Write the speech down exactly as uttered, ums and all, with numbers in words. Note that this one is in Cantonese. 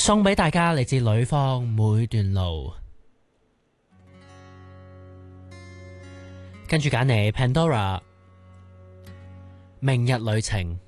送俾大家嚟自呂方每段路。跟住揀嚟 Pandora 明日旅程。